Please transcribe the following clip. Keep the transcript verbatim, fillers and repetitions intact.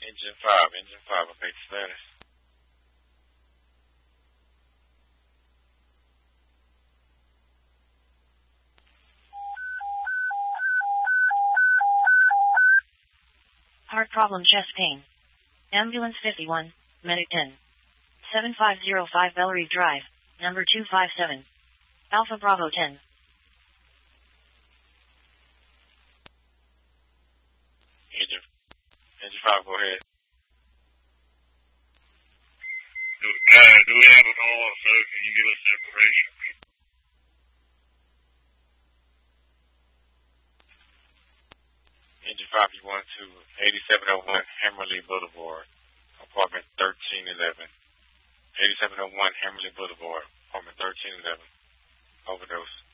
Engine five, engine five, update status. Heart problem, chest pain. Ambulance fifty-one, Medic ten. seven five zero five Bellerive Drive, number two five seven. Alpha Bravo ten. Engine, engine five, go ahead. Do, uh, do we have a call on so can you give us information? Engine five, you want to eighty-seven oh one Hammerly Boulevard, apartment thirteen eleven. eighty-seven oh one Hammerly Boulevard, apartment thirteen eleven. Overdose.